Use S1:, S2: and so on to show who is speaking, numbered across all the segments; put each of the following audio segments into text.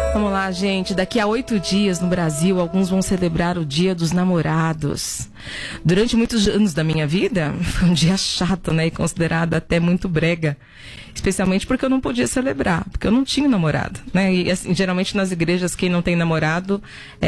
S1: Vamos lá, gente. Daqui a 8 dias no Brasil, alguns vão celebrar o Dia dos Namorados. Durante muitos anos da minha vida, foi um dia chato, né? E considerado até muito brega. Especialmente porque eu não podia celebrar, porque eu não tinha namorado, né? E assim, geralmente nas igrejas, quem não tem namorado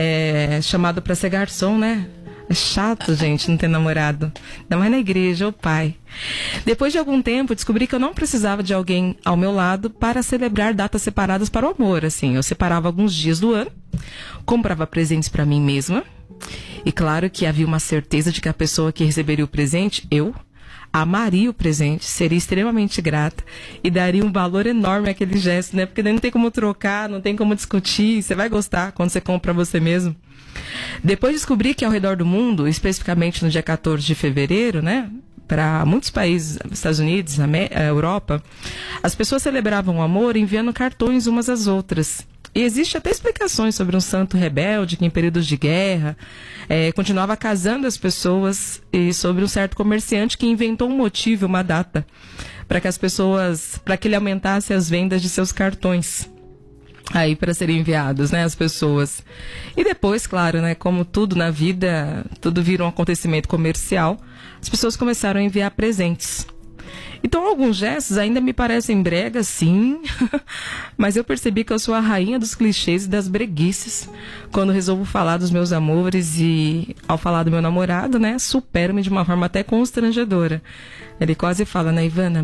S1: é chamado para ser garçom, né? É chato, gente, não ter namorado. Ainda mais na igreja, ô pai. Depois de algum tempo, descobri que eu não precisava de alguém ao meu lado para celebrar datas separadas para o amor, assim. Eu separava alguns dias do ano, comprava presentes para mim mesma. E claro que havia uma certeza de que a pessoa que receberia o presente, eu, amaria o presente, seria extremamente grata e daria um valor enorme àquele gesto, né? Porque daí não tem como trocar, não tem como discutir, você vai gostar quando você compra pra você mesmo. Depois descobri que ao redor do mundo, especificamente no dia 14 de fevereiro, né? Para muitos países, Estados Unidos, Europa, as pessoas celebravam o amor enviando cartões umas às outras. E existe até explicações sobre um santo rebelde que em períodos de guerra continuava casando as pessoas, e sobre um certo comerciante que inventou um motivo, uma data, para que ele aumentasse as vendas de seus cartões aí para serem enviados, né, às pessoas. E depois, claro, né, como tudo na vida, tudo vira um acontecimento comercial, as pessoas começaram a enviar presentes. Então, alguns gestos ainda me parecem bregas, sim, mas eu percebi que eu sou a rainha dos clichês e das breguices quando resolvo falar dos meus amores e, ao falar do meu namorado, né, supero-me de uma forma até constrangedora. Ele quase fala, né, Ivana,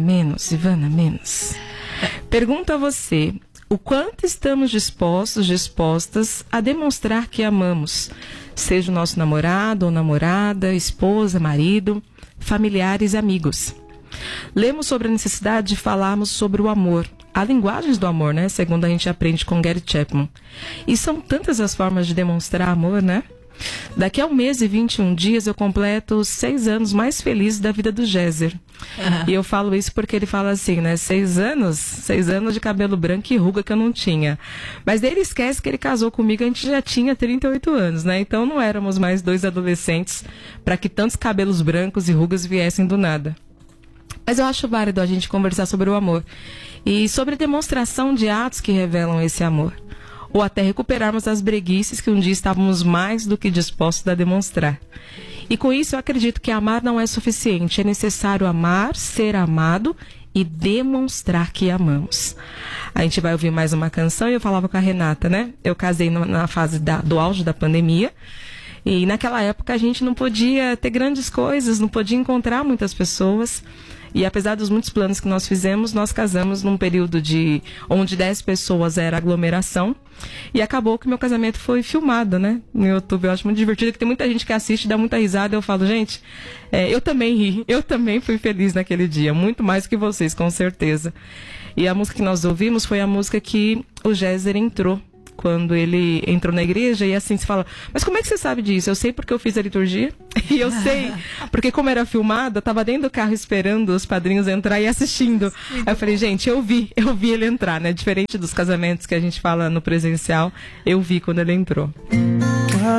S1: menos. Pergunto a você, o quanto estamos dispostas a demonstrar que amamos, seja o nosso namorado ou namorada, esposa, marido, familiares, amigos. Lemos sobre a necessidade de falarmos sobre o amor, as linguagens do amor, né? Segundo a gente aprende com Gary Chapman. E são tantas as formas de demonstrar amor, né? Daqui a 1 mês e 21 dias eu completo os 6 anos mais felizes da vida do Géser. E eu falo isso porque ele fala assim, né? 6 anos de cabelo branco e ruga que eu não tinha. Mas daí ele esquece que ele casou comigo, a gente já tinha 38 anos, né? Então não éramos mais 2 adolescentes para que tantos cabelos brancos e rugas viessem do nada. Mas eu acho válido a gente conversar sobre o amor e sobre a demonstração de atos que revelam esse amor. Ou até recuperarmos as breguices que um dia estávamos mais do que dispostos a demonstrar. E com isso eu acredito que amar não é suficiente. É necessário amar, ser amado e demonstrar que amamos. A gente vai ouvir mais uma canção e eu falava com a Renata, né? Eu casei na fase do auge da pandemia. E naquela época a gente não podia ter grandes coisas, não podia encontrar muitas pessoas. E apesar dos muitos planos que nós fizemos, nós casamos num período onde 10 pessoas era aglomeração. E acabou que meu casamento foi filmado, né? No YouTube. Eu acho muito divertido, que tem muita gente que assiste, dá muita risada. Eu falo, gente, eu também ri, eu também fui feliz naquele dia. Muito mais que vocês, com certeza. E a música que nós ouvimos foi a música que o Géser entrou quando ele entrou na igreja, e assim se fala, mas como é que você sabe disso? Eu sei porque eu fiz a liturgia, e eu sei, porque como era filmado, eu tava dentro do carro esperando os padrinhos entrar e assistindo. Aí eu falei, gente, eu vi ele entrar, né? Diferente dos casamentos que a gente fala no presencial, eu vi quando ele entrou.